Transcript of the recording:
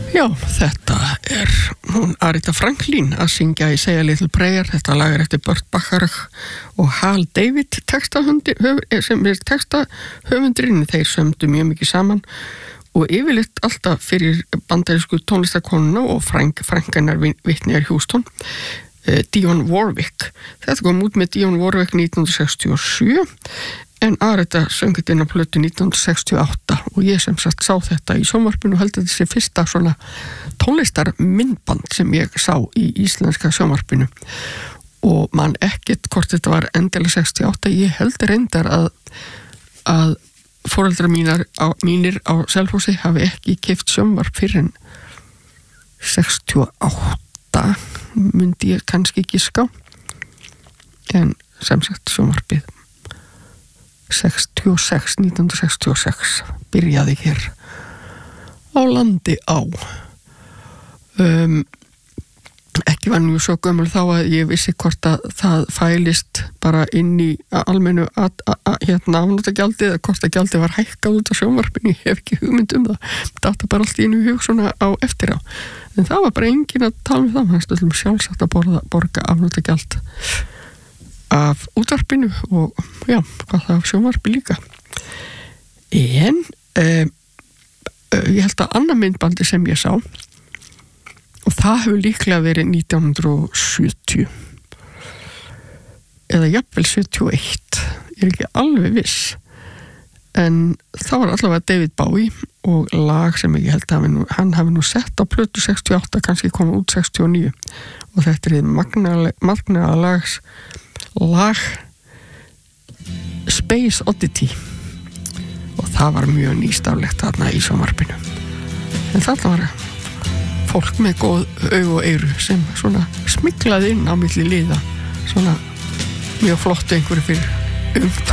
Já, þetta hún Aretha Franklin að syngja í Say a Little Prayer. Þetta lag eftir Burt Bacharach og Hal David sem textahöfundurinn. Þeir sömdu mjög mikið saman og yfirleitt alltaf fyrir bandarísku tónlistarkonuna og frænkennar Whitney Houston, Dionne Warwick. Þetta kom út með Dionne Warwick 1967 en Aretha söng þetta inn á plötu 1968 og ég sem sagt sá þetta í sjónvarpinu og held að þetta sé fyrsta svona tónlistarmyndband sem ég sá í íslenska sjónvarpinu og man ekkert hvort þetta var endilega 68. Ég held reyndar að foreldrar mínir á Selfossi hafi ekki keypt sjónvarp fyrir en 68 myndi ég kannski giska en sem sagt sjónvarpið 1966 byrjaði hér á landi á ekki var nú svo gömul þá að ég vissi hvort að það fælist bara inn í almennu afnotagjaldið eða hvort að gjaldið var hækkað út á sjónvarpinu, ég hef ekki hugmynd það þetta bara allt í einu hug svona á eftir á en það var bara enginn að tala um það hann stöðum sjálfsagt að borga afnotagjald af útvarpinu og já, hvað það af sjónvarpi líka en ég held að annað myndbandi sem ég sá og það hefur líklega verið 1970 eða jafnvel 71 ég ekki alveg viss en þá var allavega David Bowie og lag sem ég held að hann hafi nú sett á plötu 68 kannski komið út 69 og þetta magnaða lag Space Oddity og það var mjög nýstaflegt þarna í sjónvarpinu en þarna var fólk með góð augu og eyru sem svona smiklaði inn á milli liða svona mjög flott einhverju fyrir